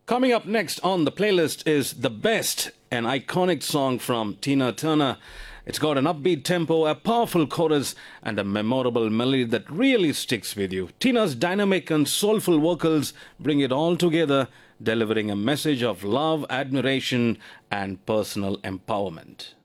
Coming up next on the playlist is The Best, an iconic song from Tina Turner. It's got an upbeat tempo, a powerful chorus, and a memorable melody that really sticks with you. Tina's dynamic and soulful vocals bring it all together, delivering a message of love, admiration, and personal empowerment.